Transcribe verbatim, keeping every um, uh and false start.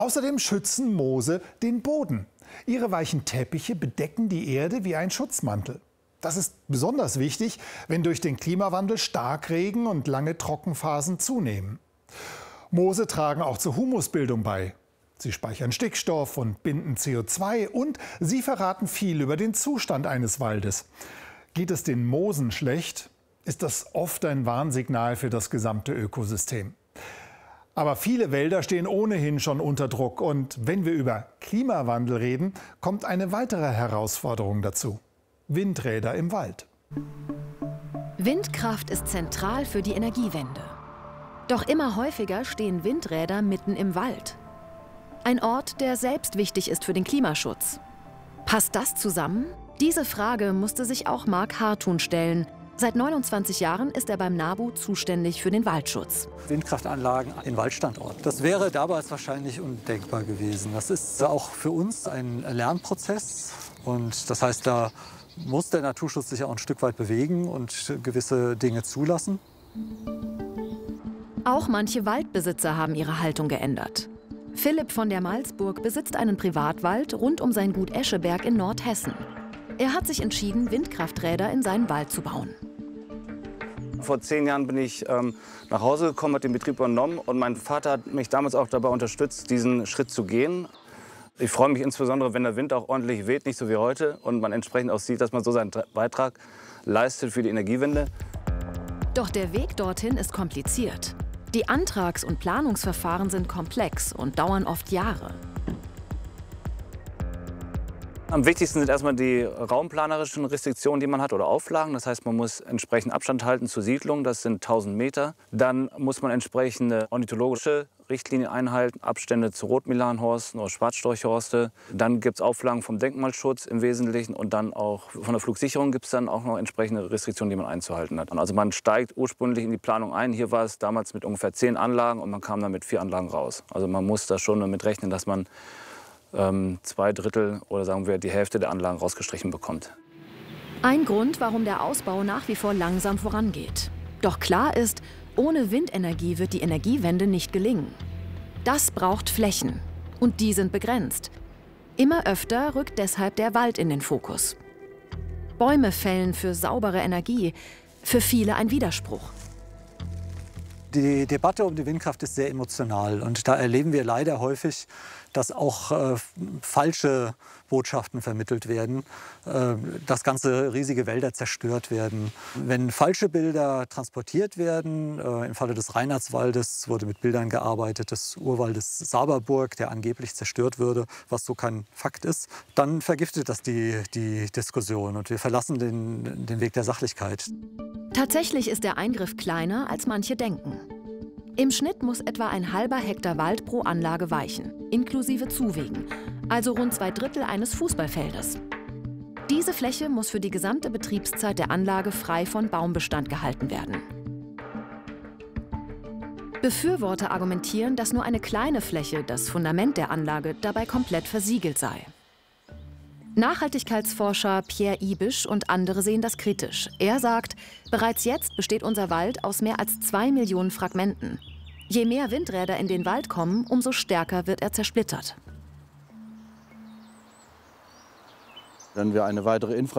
Außerdem schützen Moose den Boden. Ihre weichen Teppiche bedecken die Erde wie ein Schutzmantel. Das ist besonders wichtig, wenn durch den Klimawandel Starkregen und lange Trockenphasen zunehmen. Moose tragen auch zur Humusbildung bei. Sie speichern Stickstoff und binden C O zwei und sie verraten viel über den Zustand eines Waldes. Geht es den Moosen schlecht, ist das oft ein Warnsignal für das gesamte Ökosystem. Aber viele Wälder stehen ohnehin schon unter Druck. Und wenn wir über Klimawandel reden, kommt eine weitere Herausforderung dazu: Windräder im Wald. Windkraft ist zentral für die Energiewende. Doch immer häufiger stehen Windräder mitten im Wald. Ein Ort, der selbst wichtig ist für den Klimaschutz. Passt das zusammen? Diese Frage musste sich auch Marc Hartun stellen. Seit neunundzwanzig Jahren ist er beim NABU zuständig für den Waldschutz. Windkraftanlagen in Waldstandorten. Das wäre damals wahrscheinlich undenkbar gewesen. Das ist auch für uns ein Lernprozess. Und das heißt, da muss der Naturschutz sich auch ein Stück weit bewegen und gewisse Dinge zulassen. Auch manche Waldbesitzer haben ihre Haltung geändert. Philipp von der Malsburg besitzt einen Privatwald rund um sein Gut Escheberg in Nordhessen. Er hat sich entschieden, Windkrafträder in seinen Wald zu bauen. Vor zehn Jahren bin ich ähm, nach Hause gekommen, habe den Betrieb übernommen und mein Vater hat mich damals auch dabei unterstützt, diesen Schritt zu gehen. Ich freue mich insbesondere, wenn der Wind auch ordentlich weht, nicht so wie heute, und man entsprechend auch sieht, dass man so seinen Beitrag leistet für die Energiewende. Doch der Weg dorthin ist kompliziert. Die Antrags- und Planungsverfahren sind komplex und dauern oft Jahre. Am wichtigsten sind erstmal die raumplanerischen Restriktionen, die man hat, oder Auflagen. Das heißt, man muss entsprechend Abstand halten zur Siedlung, das sind tausend Meter. Dann muss man entsprechende ornithologische Richtlinien einhalten, Abstände zu Rotmilanhorsten oder Schwarzstorchhorste. Dann gibt es Auflagen vom Denkmalschutz im Wesentlichen, und dann auch von der Flugsicherung gibt es dann auch noch entsprechende Restriktionen, die man einzuhalten hat. Also man steigt ursprünglich in die Planung ein. Hier war es damals mit ungefähr zehn Anlagen und man kam dann mit vier Anlagen raus. Also man muss da schon damit rechnen, dass man ähm, zwei Drittel oder sagen wir die Hälfte der Anlagen rausgestrichen bekommt. Ein Grund, warum der Ausbau nach wie vor langsam vorangeht. Doch klar ist, ohne Windenergie wird die Energiewende nicht gelingen. Das braucht Flächen. Und die sind begrenzt. Immer öfter rückt deshalb der Wald in den Fokus. Bäume fällen für saubere Energie, für viele ein Widerspruch. Die Debatte um die Windkraft ist sehr emotional. Und da erleben wir leider häufig, dass auch äh, falsche Botschaften vermittelt werden, äh, dass ganze riesige Wälder zerstört werden. Wenn falsche Bilder transportiert werden, äh, im Falle des Reinhardswaldes wurde mit Bildern gearbeitet des Urwaldes Saberburg, der angeblich zerstört würde, was so kein Fakt ist, dann vergiftet das die, die Diskussion und wir verlassen den, den Weg der Sachlichkeit. Tatsächlich ist der Eingriff kleiner, als manche denken. Im Schnitt muss etwa ein halber Hektar Wald pro Anlage weichen, inklusive Zuwegen, also rund zwei Drittel eines Fußballfeldes. Diese Fläche muss für die gesamte Betriebszeit der Anlage frei von Baumbestand gehalten werden. Befürworter argumentieren, dass nur eine kleine Fläche, das Fundament der Anlage, dabei komplett versiegelt sei. Nachhaltigkeitsforscher Pierre Ibisch und andere sehen das kritisch. Er sagt, bereits jetzt besteht unser Wald aus mehr als zwei Millionen Fragmenten. Je mehr Windräder in den Wald kommen, umso stärker wird er zersplittert. Wenn wir eine weitere Infrastruktur